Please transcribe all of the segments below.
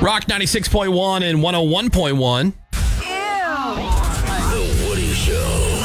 Rock 96.1 and 101.1. The Woody Show.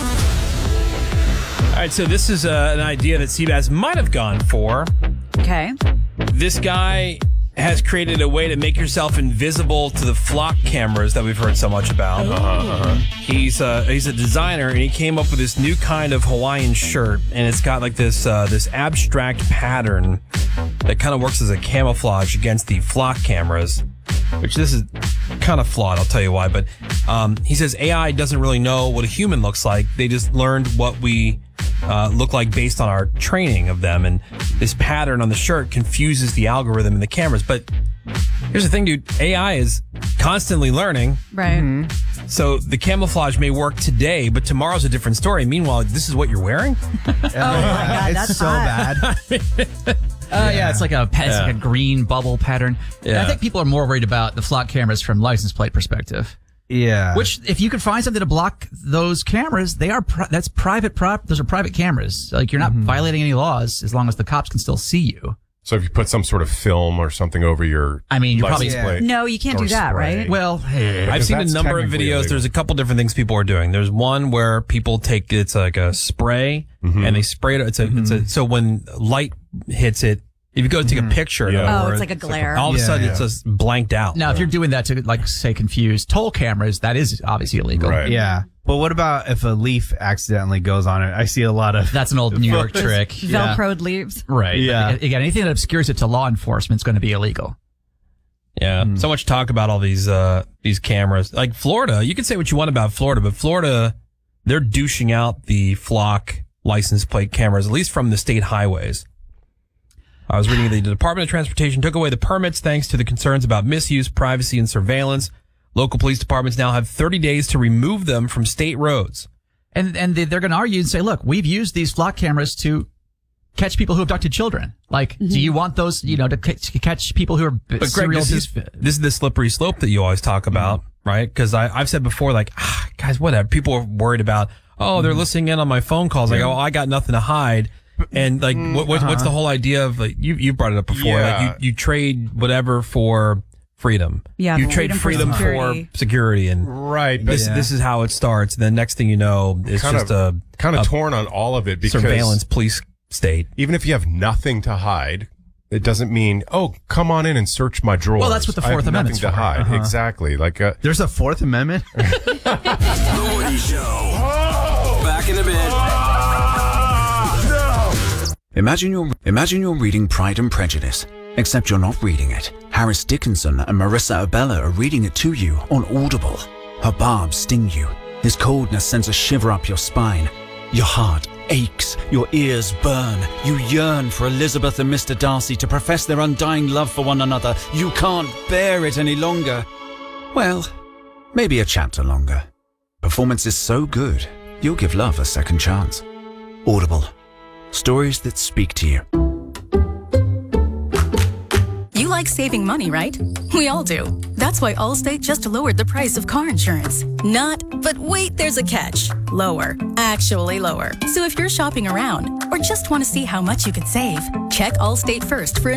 All right, so this is an idea that Seabass might have gone for. Okay. This guy has created a way to make yourself invisible to the flock cameras that we've heard so much about. He's a designer, and he came up with this new kind of Hawaiian shirt, and it's got like this abstract pattern that kind of works as a camouflage against the flock cameras, which this is kind of flawed, I'll tell you why. But he says AI doesn't really know what a human looks like. They just learned what we look like based on our training of them. And this pattern on the shirt confuses the algorithm in the cameras. But here's the thing, dude. AI is constantly learning. Right. Mm-hmm. So the camouflage may work today, but tomorrow's a different story. Meanwhile, this is what you're wearing? Oh, my God. It's That's so hot. bad. Yeah, it's like a green bubble pattern. And Yeah. I think people are more worried about the flock cameras from license plate perspective. Yeah. Which, if you can find something to block those cameras, that's private those are private cameras. Like, you're not violating any laws as long as the cops can still see you. So if you put some sort of film or something over your I mean, you're license probably- plate No, you can't or do that, spray. right? Well, I've seen a that's number of technically videos. illegal. There's a couple different things people are doing. There's one where people take, it's like a spray and they spray it. So when light hits it, if you go to take a picture, in Yeah. other Oh, words, it's like a glare. all of a Yeah, sudden yeah. it's just blanked out. now, if you're doing that to, like, say, confuse toll cameras, that is obviously illegal. Right. Yeah. But what about if a leaf accidentally goes on it? I see a lot of. That's an old New York trick. Velcroed leaves. Right. Yeah. Again, anything that obscures it to law enforcement is going to be illegal. Yeah, so much talk about all these cameras. Like Florida, you can say what you want about Florida, but Florida, they're douching out the flock license plate cameras, at least from the state highways. I was reading the Department of Transportation took away the permits thanks to the concerns about misuse, privacy, and surveillance. Local police departments now have 30 days to remove them from state roads. And they're going to argue and say, look, we've used these flock cameras to catch people who abducted children. Like, do you want those, to catch people who are But Greg, serial this is the slippery slope that you always talk about, right? Because I've said before, like, guys, whatever. People are worried about, they're listening in on my phone calls. Like, I got nothing to hide. And like, what's the whole idea of, like, you brought it up before, Yeah. like you trade whatever for freedom. Yeah, you trade freedom for security, and Right. But this is how it starts. The next thing you know, it's just a kind of torn on all of it because surveillance police state. even if you have nothing to hide, it doesn't mean, come on in and search my drawers. Well, that's what the I have Fourth Amendment's nothing to for. hide. Exactly. Like, There's a Fourth Amendment? The Woody Show. Back in a bit. Imagine you're reading Pride and Prejudice, except you're not reading it. Harris Dickinson and Marissa Abella are reading it to you on Audible. Her barbs sting you. His coldness sends a shiver up your spine. Your heart aches. Your ears burn. You yearn for Elizabeth and Mr. Darcy to profess their undying love for one another. You can't bear it any longer. Well, maybe a chapter longer. Performance is so good, you'll give love a second chance. Audible. Stories that speak to you. You like saving money, right? We all do. That's why Allstate just lowered the price of car insurance. But wait, there's a catch. Lower. Actually lower. So if you're shopping around or just want to see how much you could save, check Allstate first for